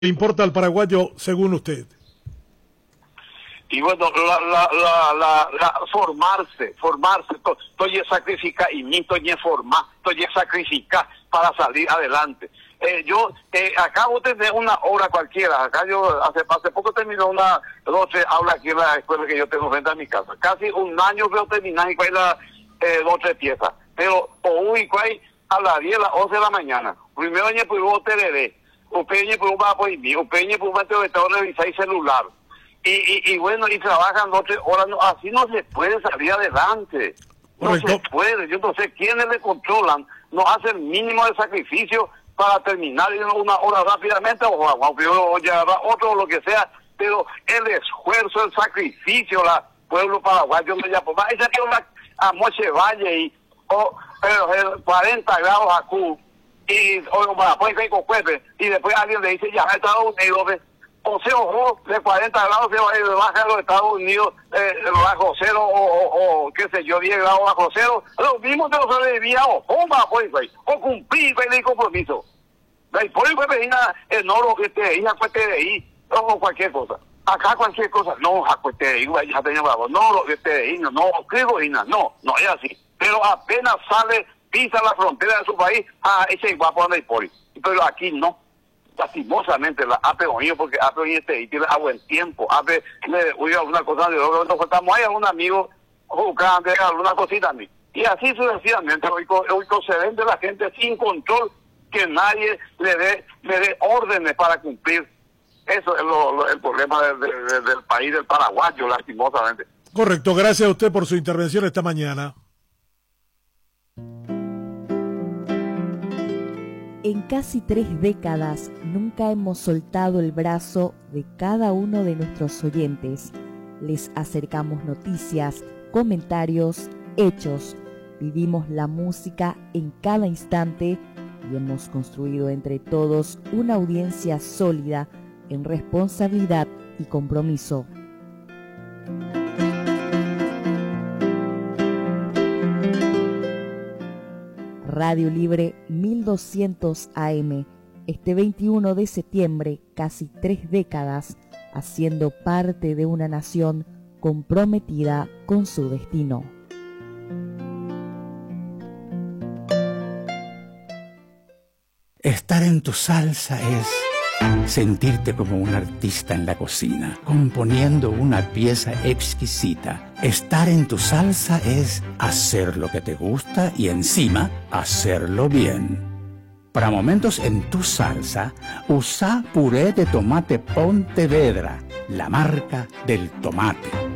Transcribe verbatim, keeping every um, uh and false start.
¿Qué importa al paraguayo según usted? Y bueno, la, la, la, la, la formarse, formarse, estoy a sacrificar y ni estoy a formar, estoy a sacrificar para salir adelante. Eh, yo eh, acabo de tener una obra cualquiera, acá yo hace, hace poco terminó una, dos, tres aulas aquí en la escuela que yo tengo frente a mi casa. Casi un año veo terminar y cuál la eh, dos, tres piezas. Pero hoy cuál a las diez, a las once de la mañana. Primero año pues hubo T V D, un peña pues hubo apoyo, un peña pues hubo estado revisar el celular. Y, y, y bueno, y trabajan dos, tres horas, no, así no se puede salir adelante. No Correcto. se puede, yo no sé quiénes le controlan, no hacen el mínimo de sacrificio para terminar en una hora rápidamente, o, o ya otro o lo que sea, pero el esfuerzo, el sacrificio, la pueblo paraguayo me llamo, va a a Moche Valle y o, pero, cuarenta grados a Q, y o, pues, y después alguien le dice ya a Estados Unidos, o sea, ojo, de cuarenta grados se baja a los Estados Unidos eh, bajo cero o, o, o, qué sé yo, diez grados bajo cero, lo mismo te lo sobrevivía, ojo, pues, o cumplir el compromiso. Y por eso el oro que te diga, pues te ahí, o cualquier cosa. Acá cualquier cosa, no, pues te digo, ya tenía bravo, no, lo que te diga, no, creo, no, no es así. Pero apenas sale, pisa la frontera de su país, ah, ese va a poner por ahí. Pero aquí no. Lastimosamente la A P O I, porque A P O I este, y tiene a buen tiempo. A P le oye alguna cosa de oro, nos faltamos ahí a un amigo jugando alguna cosita a mí. Y así sucesivamente, hoy, hoy se vende la gente sin control, que nadie le dé le dé órdenes para cumplir. Eso es lo, lo, el problema de, de, de, del país del paraguayo, lastimosamente. Correcto, gracias a usted por su intervención esta mañana. En casi tres décadas nunca hemos soltado el brazo de cada uno de nuestros oyentes. Les acercamos noticias, comentarios, hechos. Vivimos la música en cada instante y hemos construido entre todos una audiencia sólida en responsabilidad y compromiso. Radio Libre mil doscientos A M, este veintiuno de septiembre, casi tres décadas, haciendo parte de una nación comprometida con su destino. Estar en tu salsa es sentirte como un artista en la cocina, componiendo una pieza exquisita. Estar en tu salsa es hacer lo que te gusta y encima hacerlo bien. Para momentos en tu salsa, usa puré de tomate Pontevedra, la marca del tomate.